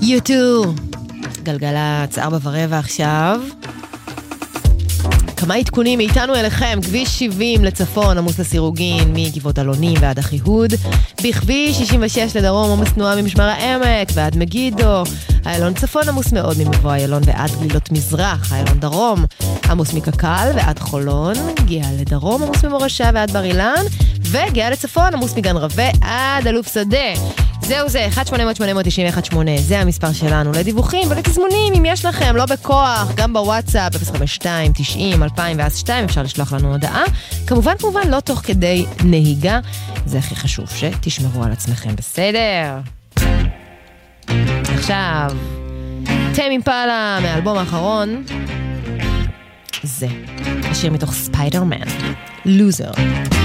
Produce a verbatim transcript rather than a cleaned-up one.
יוטו, גלגלץ, ארבע ורבע עכשיו. כמה עדכונים מאיתנו אליכם, כביש שבעים לצפון, עמוס לסירוגין, מגבעות אלונים ועד אחיהוד. בכביש שישים ושש לדרום, עמוס תנועה ממשמר העמק ועד מגידו. איילון צפון עמוס מאוד ממבוא איילון ועד גלילות מזרח. איילון דרום עמוס מקקל ועד חולון. גאה לדרום עמוס ממורשה ועד בר אילן. וגאה לצפון עמוס מגן רווה עד אלוף שדה. זהו זה, אחת שמונה אפס אפס שמונה תשע אחת שמונה, זה המספר שלנו לדיווחים ולתזמונים, אם יש לכם, לא בכוח, גם בוואטסאפ, אפס חמש שתיים תשעים אלפיים ואז שתיים, אפשר לשלוח לנו הודעה. כמובן, כמובן, לא תוך כדי נהיגה, זה הכי חשוב שתשמרו על עצמכם בסדר. עכשיו, טיימ אימפלה מהאלבום האחרון, זה, השיר מתוך ספיידרמן, לוזר.